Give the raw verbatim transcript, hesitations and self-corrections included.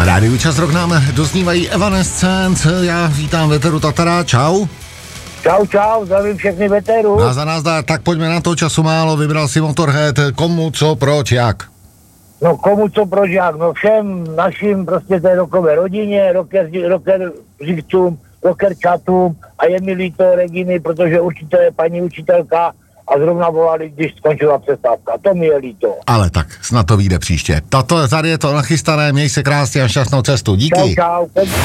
Rádiu Čas Rock nám doznívají Evanescence. Já vítám veteru Tatara, čau. Čau, čau, zdravím všechny veterů. A za nás dá, tak pojďme na to, času málo, vybral si Motorhead, komu, co, proč, jak? No komu, co, proč, jak, no všem našim prostě té rockové rodině, rocker, rocker živcům, rocker chatům a je mi líto Reginy, protože určitě je paní učitelka a zrovna volali, když skončila přestávka. To mi je líto. Ale tak, snad to vyjde příště. Tato, tady je to nachystané, měj se krásně a šťastnou cestu. Díky. Čau, čau.